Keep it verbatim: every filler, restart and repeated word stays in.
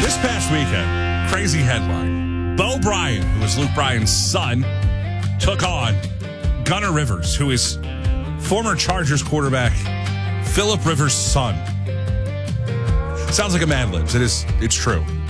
This past weekend, crazy headline. Bo Bryant, who is Luke Bryan's son, took on Gunnar Rivers, who is former Chargers quarterback Phillip Rivers' son. Sounds like a Mad Libs. It is. It's true.